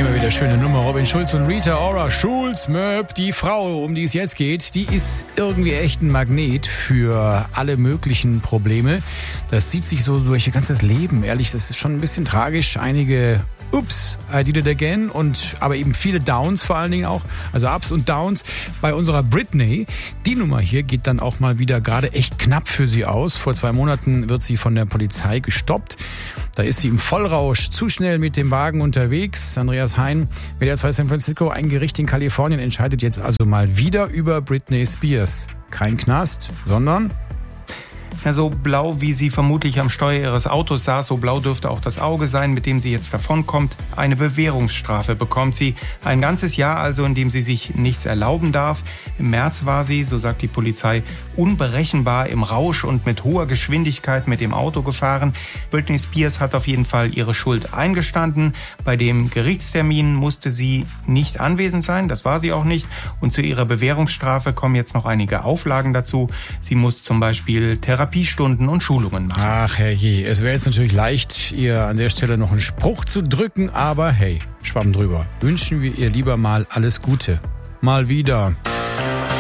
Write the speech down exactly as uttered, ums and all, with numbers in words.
Immer wieder schöne Nummer. Robin Schulz und Rita Ora. Schulz, Möb, die Frau, um die es jetzt geht, die ist irgendwie echt ein Magnet für alle möglichen Probleme. Das zieht sich so durch ihr ganzes Leben. Ehrlich, das ist schon ein bisschen tragisch. Einige Ups, I did it again und aber eben viele Downs vor allen Dingen auch, also Ups und Downs bei unserer Britney. Die Nummer hier geht dann auch mal wieder gerade echt knapp für sie aus. Vor zwei Monaten wird sie von der Polizei gestoppt. Da ist sie im Vollrausch zu schnell mit dem Wagen unterwegs. Andreas Hein, W D R zwei San Francisco, ein Gericht in Kalifornien entscheidet jetzt also mal wieder über Britney Spears. Kein Knast, sondern... Ja, so blau, wie sie vermutlich am Steuer ihres Autos saß, so blau dürfte auch das Auge sein, mit dem sie jetzt davonkommt. Eine Bewährungsstrafe bekommt sie. Ein ganzes Jahr also, in dem sie sich nichts erlauben darf. Im März war sie, so sagt die Polizei, unberechenbar im Rausch und mit hoher Geschwindigkeit mit dem Auto gefahren. Britney Spears hat auf jeden Fall ihre Schuld eingestanden. Bei dem Gerichtstermin musste sie nicht anwesend sein, das war sie auch nicht. Und zu ihrer Bewährungsstrafe kommen jetzt noch einige Auflagen dazu. Sie muss zum Beispiel Therapie Stunden und Schulungen machen. Ach herrje, es wäre jetzt natürlich leicht, ihr an der Stelle noch einen Spruch zu drücken, aber hey, Schwamm drüber. Wünschen wir ihr lieber mal alles Gute. Mal wieder.